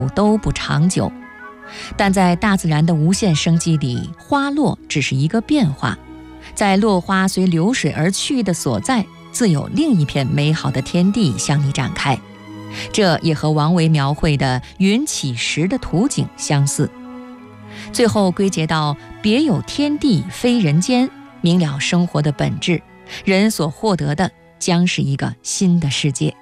都不长久。但在大自然的无限生机里，花落只是一个变化，在落花随流水而去的所在，自有另一片美好的天地向你展开。这也和王维描绘的云起时的图景相似。最后归结到别有天地非人间，明了生活的本质，人所获得的将是一个新的世界。